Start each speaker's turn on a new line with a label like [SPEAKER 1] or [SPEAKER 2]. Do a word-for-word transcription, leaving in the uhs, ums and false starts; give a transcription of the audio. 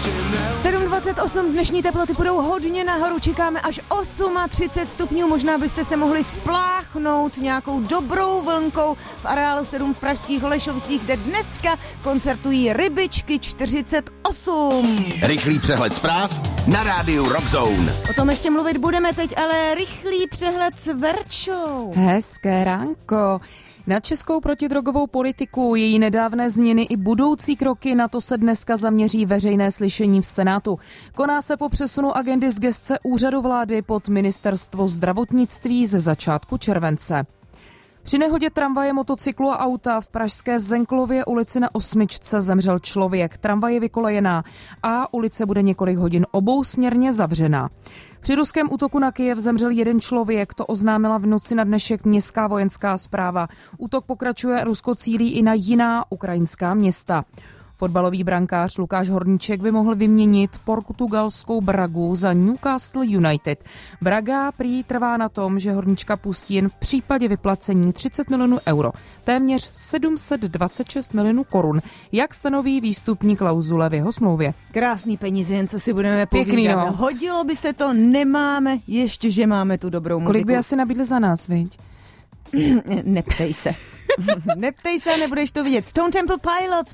[SPEAKER 1] sedm dvacet osm, dnešní teploty půjdou hodně nahoru, čekáme až třicet osm stupňů, možná byste se mohli spláchnout nějakou dobrou vlnkou v areálu sedm v pražských Holešovicích, kde dneska koncertují Rybičky čtyřicet osm.
[SPEAKER 2] Rychlý přehled zpráv na rádiu Rock Zone.
[SPEAKER 1] O tom ještě mluvit budeme teď, ale rychlý přehled s Verčou.
[SPEAKER 3] Hezké ránko. Na českou protidrogovou politiku, její nedávné změny i budoucí kroky, na to se dneska zaměří veřejné slyšení v Senátu. Koná se po přesunu agendy z gesce úřadu vlády pod ministerstvo zdravotnictví ze začátku července. Při nehodě tramvaje, motocyklu a auta v pražské Zenklově ulici na Osmičce zemřel člověk. Tramvaj je vykolejená a ulice bude několik hodin obousměrně zavřená. Při ruském útoku na Kyjev zemřel jeden člověk, to oznámila v noci na dnešek městská vojenská správa. Útok pokračuje, Rusko cílí i na jiná ukrajinská města. Fotbalový brankář Lukáš Horníček by mohl vyměnit portugalskou Bragu za Newcastle United. Braga prý trvá na tom, že Horníčka pustí jen v případě vyplacení třicet milionů euro, téměř sedm set dvacet šest milionů korun, jak stanoví výstupní klauzule v jeho smlouvě.
[SPEAKER 1] Krásný peníze, jen co si budeme
[SPEAKER 3] Pěkný,
[SPEAKER 1] povídat.
[SPEAKER 3] no.
[SPEAKER 1] Hodilo by se to, nemáme, ještě, že máme tu dobrou muziku.
[SPEAKER 3] Kolik by asi nabídli za nás, viď?
[SPEAKER 1] Neptej se. Neptej se, nebudeš to vidět. Stone Temple Pilots